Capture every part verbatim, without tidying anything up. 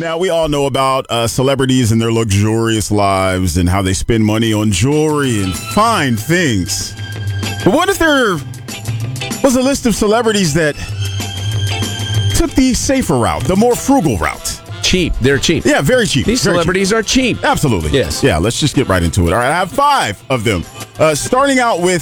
Now, we all know about uh, celebrities and their luxurious lives and how they spend money on jewelry and fine things. But what if there was a list of celebrities that took the safer route, the more frugal route? Cheap. They're cheap. Yeah, very cheap. These very celebrities cheap. are cheap. Absolutely. Yes. Yeah, let's just get right into it. All right, I have five of them. Uh, starting out with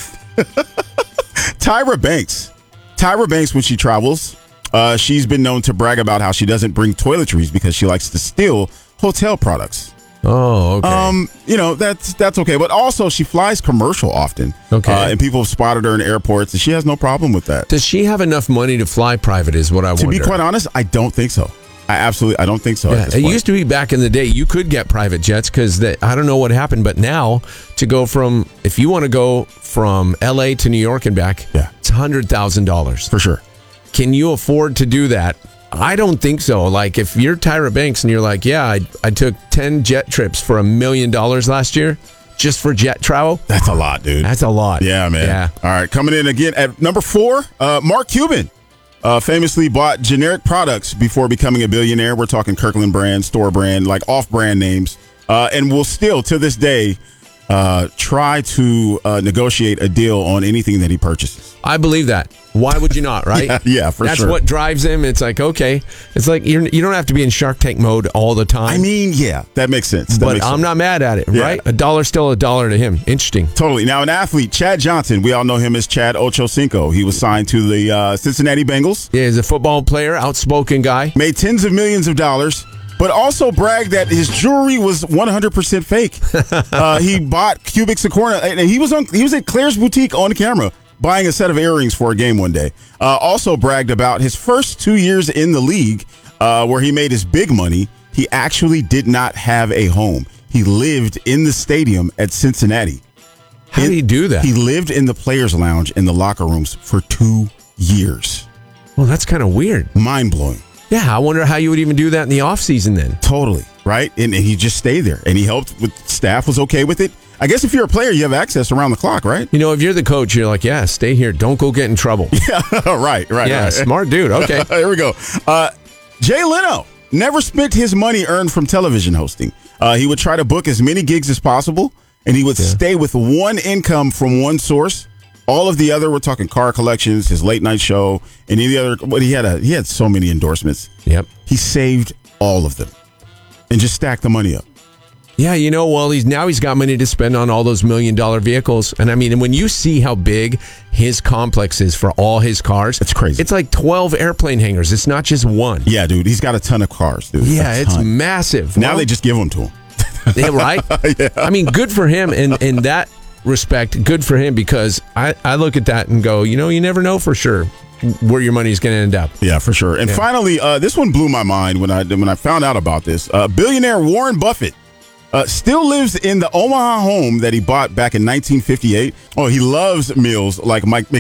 Tyra Banks. Tyra Banks, when she travels, uh, she's been known to brag about how she doesn't bring toiletries because she likes to steal hotel products. Oh, okay. Um, you know, that's that's okay. But also, she flies commercial often. Okay. Uh, and people have spotted her in airports, and she has no problem with that. Does she have enough money to fly private is what I To wonder. be quite honest, I don't think so. I absolutely, I don't think so. Yeah, it used to be back in the day, you could get private jets because I don't know what happened, but now to go from, if you want to go from L A to New York and back, yeah. it's one hundred thousand dollars. For sure. Can you afford to do that? I don't think so. Like if you're Tyra Banks and you're like, yeah, I, I took ten jet trips for a million dollars last year just for jet travel. That's a lot, dude. That's a lot. Yeah, man. Yeah. All right, coming in again at number four, uh, Mark Cuban. Uh, famously bought generic products before becoming a billionaire. We're talking Kirkland brand, store brand, like off-brand names. Uh, and will still, to this day, uh, try to uh, negotiate a deal on anything that he purchases. I believe that. Why would you not, right? yeah, yeah, for That's sure. what drives him. It's like, okay. It's like you're, you don't have to be in Shark Tank mode all the time. I mean, yeah, that makes sense. That but makes I'm sense. not mad at it, Yeah. right? A dollar's still a dollar to him. Interesting. Totally. Now, an athlete, Chad Johnson, we all know him as Chad Ochocinco. He was signed to the uh, Cincinnati Bengals. Yeah, he's a football player, outspoken guy. Made tens of millions of dollars, but also bragged that his jewelry was one hundred percent fake. uh, he bought cubic zirconia, and he was on. He was at Claire's boutique on camera buying a set of earrings for a game one day. Uh, also bragged about his first two years in the league, uh, where he made his big money. He actually did not have a home. He lived in the stadium at Cincinnati. How In- did he do that? He lived in the players' lounge in the locker rooms for two years. Well, that's kind of weird. Mind blowing. Yeah, I wonder how you would even do that in the off season then. Totally, right? And, and he just stayed there, and he helped with staff, was okay with it. I guess if you're a player, you have access around the clock, right? You know, if you're the coach, you're like, yeah, stay here. Don't go get in trouble. Yeah, right, right. Yeah, right. smart dude. Okay. Here we go. Uh, Jay Leno never spent his money earned from television hosting. Uh, he would try to book as many gigs as possible, and he would Yeah. stay with one income from one source. All of the other, we're talking car collections, his late night show, and any other. But he had a he had so many endorsements. Yep. He saved all of them and just stacked the money up. Yeah, you know, well, he's now he's got money to spend on all those million dollar vehicles. And I mean, when you see how big his complex is for all his cars, It's crazy. It's like twelve airplane hangars. It's not just one. Yeah, dude, he's got a ton of cars, dude. Yeah, A it's ton. massive. Now Well, they just give them to him. yeah, right? Yeah. I mean, good for him in, in that respect. Good for him because I, I look at that and go, you know, you never know for sure where your money's going to end up. Yeah, for sure. And Yeah. finally, uh, this one blew my mind when I when I found out about this. Uh, billionaire Warren Buffett uh, still lives in the Omaha home that he bought back in nineteen fifty-eight. Oh, he loves meals like Mike